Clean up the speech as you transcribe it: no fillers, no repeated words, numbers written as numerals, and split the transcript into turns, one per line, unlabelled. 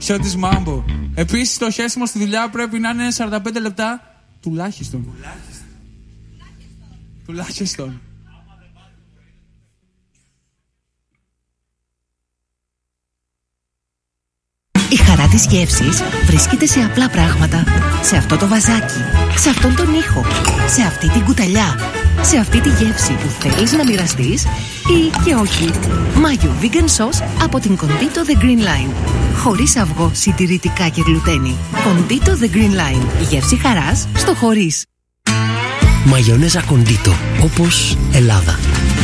Ξώτης Μάμπο. Επίσης το χέσιμο στη δουλειά πρέπει να είναι 45 λεπτά τουλάχιστον. Τουλάχιστον.
Η χαρά της γεύσης βρίσκεται σε απλά πράγματα. Σε αυτό το βαζάκι, σε αυτόν τον ήχο, σε αυτή την κουταλιά, σε αυτή τη γεύση που θέλεις να μοιραστείς ή και όχι. Μάγιο Vegan Sauce από την Κοντίτο The Green Line. Χωρίς αυγό, συντηρητικά και γλουτένι. Κοντίτο The Green Line. Η γεύση χαράς στο χωρίς.
Μαγιονέζα Κοντίτο, όπως Ελλάδα.